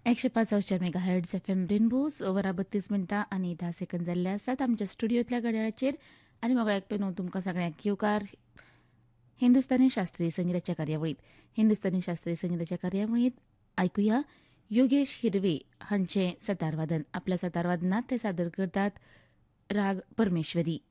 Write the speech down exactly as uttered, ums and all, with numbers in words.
एकशे पाच Avchar mega hertz F M rainbows Obra बत्तीस मिनटां आनी धा सेकंद जाल्ले आसात आमच्या स्टुडियोंतल्या घड्याळाचेर आनी मोगळ्याक पेनू तुमकां सगळ्यांक येवकार हिंदुस्तानी शास्त्रीय संगीताच्या कार्यावळीत हिंदुस्तानी शास्त्रीय संगीताच्या कार्यावळीत आयकुया योगेश हिरवे हांचे सतारवादन आपल्या सतारवादनात ते सादर करतात राग परमेश्वरी.